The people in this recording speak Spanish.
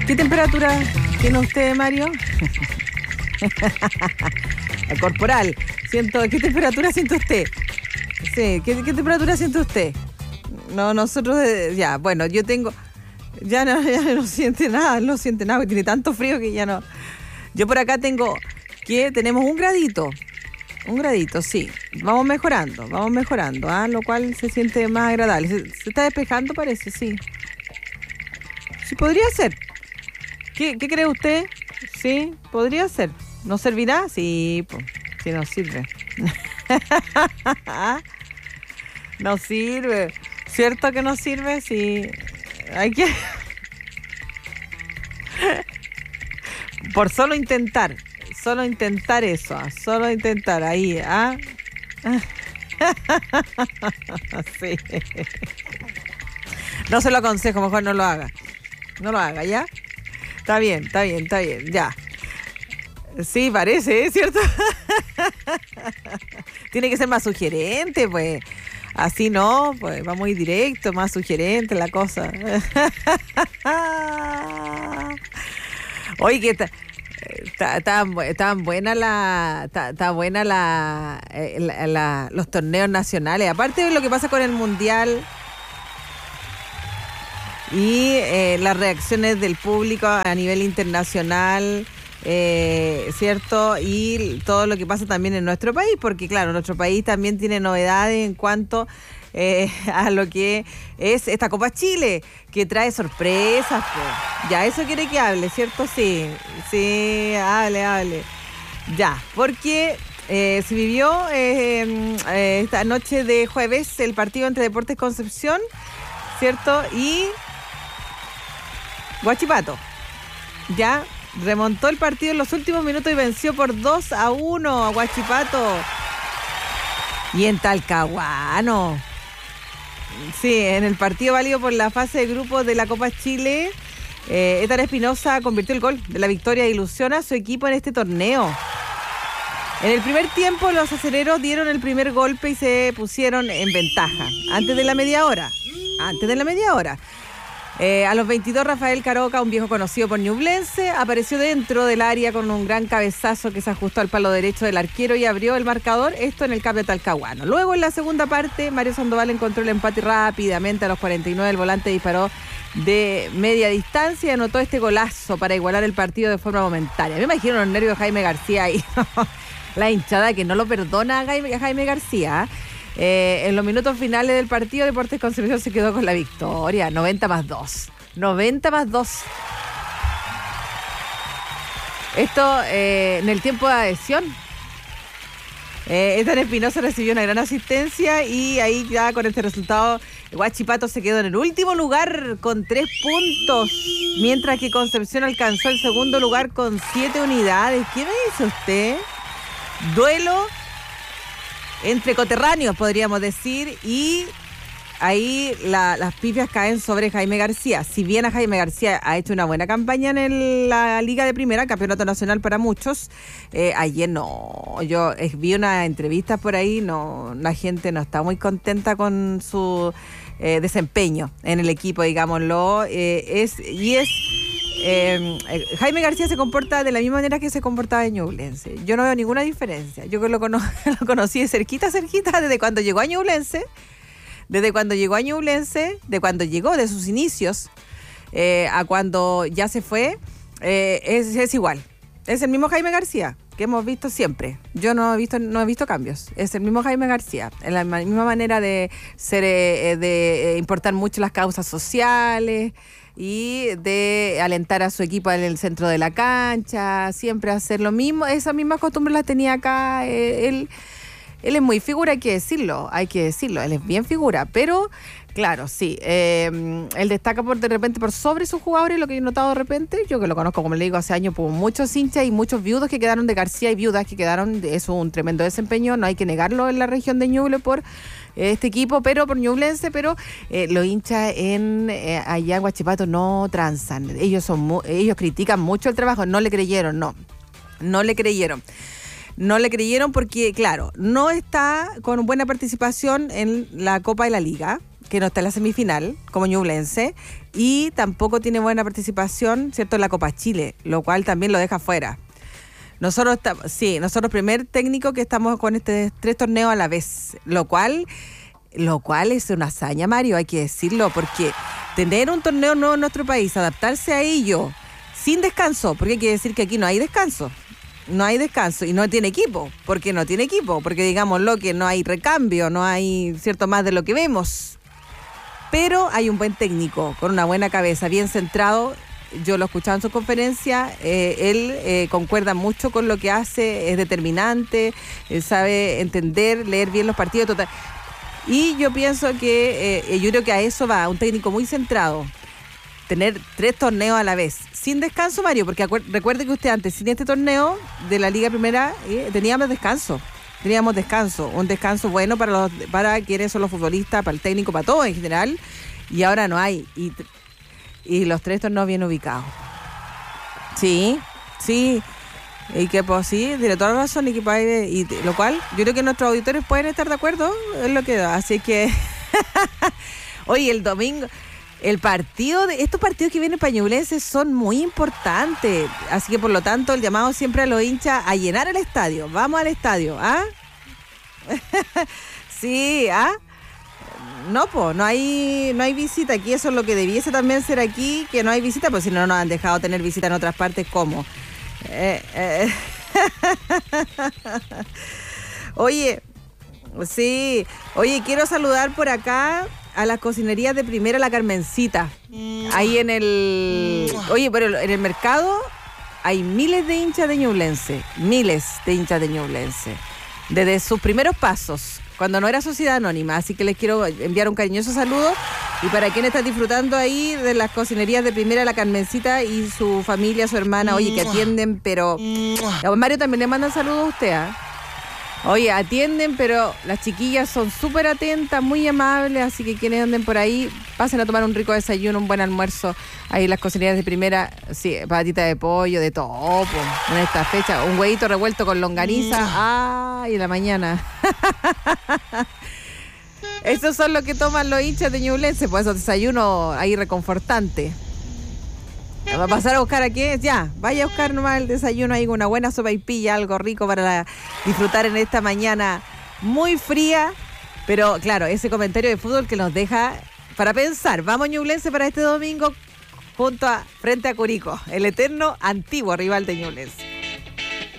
¿Qué temperatura tiene usted, Mario? La corporal. ¿Qué temperatura siente usted? Sí, ¿qué temperatura siente usted? No, nosotros, ya, bueno, yo tengo... Ya no siente nada, porque tiene tanto frío que ya no... Yo por acá tenemos 1 gradito. 1 gradito, sí. Vamos mejorando, lo cual se siente más agradable. Se está despejando, parece, sí. Sí, podría ser. ¿Qué cree usted? Sí, podría ser. ¿No servirá? Sí, pues, sí nos sirve. No sirve. ¿Cierto que no sirve? Sí. Hay que... Por solo intentar eso, solo intentar ahí, ¿ah? Sí. No se lo aconsejo, mejor no lo haga. No lo haga, ¿ya? Está bien, ya. Sí, parece, ¿es cierto? Tiene que ser más sugerente, pues. Así no, pues va muy directo, más sugerente la cosa. Oye, que está buena los torneos nacionales. Aparte de lo que pasa con el Mundial y las reacciones del público a nivel internacional, ¿cierto? Y todo lo que pasa también en nuestro país, porque claro, nuestro país también tiene novedades en cuanto a lo que es esta Copa Chile, que trae sorpresas, pues. Ya, eso quiere que hable, ¿cierto? Sí, hable. Ya, porque se vivió esta noche de jueves el partido entre Deportes Concepción, ¿cierto? Y Huachipato. Ya remontó el partido en los últimos minutos y venció por 2-1 a Huachipato. Y en Talcahuano. Sí, en el partido válido por la fase de grupos de la Copa Chile, Étar Espinosa convirtió el gol de la victoria e ilusiona a su equipo en este torneo. En el primer tiempo, los acereros dieron el primer golpe y se pusieron en ventaja. Antes de la media hora. A los 22, Rafael Caroca, un viejo conocido por Ñublense, apareció dentro del área con un gran cabezazo que se ajustó al palo derecho del arquero y abrió el marcador, esto en el CAP de Talcahuano. Luego, en la segunda parte, Mario Sandoval encontró el empate rápidamente. A los 49, el volante disparó de media distancia y anotó este golazo para igualar el partido de forma momentánea. Me imagino los nervios de Jaime García ahí. La hinchada que no lo perdona a Jaime García. En los minutos finales del partido, Deportes Concepción se quedó con la victoria. 90+2. Esto en el tiempo de adhesión. Étar Espinosa recibió una gran asistencia y ahí ya con este resultado Huachipato se quedó en el último lugar con 3 puntos, mientras que Concepción alcanzó el segundo lugar con 7 unidades. ¿Qué me dice usted? Duelo entre coterráneos, podríamos decir, y ahí las pifias caen sobre Jaime García. Si bien a Jaime García ha hecho una buena campaña en la Liga de Primera, campeonato nacional para muchos, ayer no. Yo vi una entrevista por ahí, no, la gente no está muy contenta con su desempeño en el equipo, digámoslo. Jaime García se comporta de la misma manera que se comportaba en Ñublense. Yo no veo ninguna diferencia. Yo que lo conocí de cerquita desde cuando llegó a Ñublense, de cuando llegó, de sus inicios, a cuando ya se fue, es igual. Es el mismo Jaime García que hemos visto siempre. Yo no he visto cambios. Es el mismo Jaime García. En la misma manera de ser, de importar mucho las causas sociales y de alentar a su equipo en el centro de la cancha, siempre hacer lo mismo. Esas mismas costumbres las tenía acá. Él es muy figura, hay que decirlo. Él es bien figura, pero claro, sí. Él destaca de repente por sobre sus jugadores, lo que he notado de repente. Yo que lo conozco, como le digo, hace años, por muchos hinchas y muchos viudos que quedaron de García y viudas que quedaron. Es un tremendo desempeño, no hay que negarlo en la región de Ñuble por este equipo, pero por Ñublense, pero los hinchas allá en Huachipato no transan. Ellos critican mucho el trabajo, no le creyeron porque, claro, no está con buena participación en la Copa de la Liga. que no está en la semifinal, como Ñublense, y tampoco tiene buena participación, ¿cierto?, en la Copa Chile, lo cual también lo deja fuera. Nosotros primer técnico que estamos con 3 torneos a la vez, lo cual es una hazaña, Mario, hay que decirlo, porque tener un torneo nuevo en nuestro país, adaptarse a ello sin descanso, porque hay que decir que aquí no hay descanso y no tiene equipo, porque digámoslo que no hay recambio, no hay, cierto, más de lo que vemos, pero hay un buen técnico con una buena cabeza, bien centrado. Yo lo he escuchado en su conferencia, él concuerda mucho con lo que hace, es determinante, sabe entender, leer bien los partidos, total. Y yo pienso yo creo que a eso va, un técnico muy centrado, tener 3 torneos a la vez, sin descanso, Mario, porque recuerde que usted antes, sin este torneo de la Liga Primera, teníamos descanso, un descanso bueno para quienes son los futbolistas, para el técnico, para todo en general, y ahora no hay, y los 3 torneos bien ubicados. Sí, y que pues sí, tiene toda la razón, y lo cual yo creo que nuestros auditores pueden estar de acuerdo en lo que da, así que oye, el domingo estos partidos que vienen para Ñublense son muy importantes, así que por lo tanto el llamado siempre a los hinchas a llenar el estadio. Vamos al estadio, ¿ah? Sí, ¿ah? No hay visita aquí, eso es lo que debiese también ser aquí, que no hay visita, pues si no nos han dejado tener visita en otras partes, ¿cómo? Oye, sí, quiero saludar por acá a las cocinerías de Primera La Carmencita. Ahí en pero en el mercado hay miles de hinchas de Ñublense, desde sus primeros pasos, cuando no era sociedad anónima, así que les quiero enviar un cariñoso saludo, y para quien está disfrutando ahí de las cocinerías de Primera La Carmencita y su familia, su hermana, oye, que atienden, pero Mario también le manda saludos a usted, ¿ah? Oye, atienden, pero las chiquillas son súper atentas, muy amables, así que quienes anden por ahí, pasen a tomar un rico desayuno, un buen almuerzo. Ahí las cocinerías de Primera, sí, patita de pollo, de todo, en esta fecha. Un huevito revuelto con longaniza, en la mañana. Esos son los que toman los hinchas de Ñublense, pues esos desayunos ahí reconfortantes. ¿Va a pasar a buscar a qué? Ya, vaya a buscar nomás el desayuno ahí con una buena sopaipilla, algo rico para disfrutar en esta mañana muy fría. Pero claro, ese comentario de fútbol que nos deja para pensar. Vamos Ñublense para este domingo frente a Curicó, el eterno antiguo rival de Ñublense.